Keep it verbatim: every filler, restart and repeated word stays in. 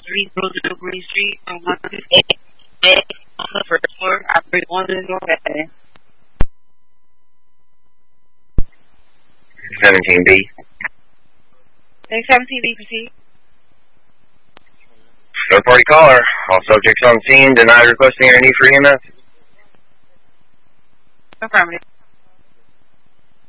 three oh Green Street on one fifty-eight on the first floor. Operator one is okay. seventeen B. Next seventeen B, proceed. Third party caller. All subjects on scene denied requesting or need for E M S. Affirmative.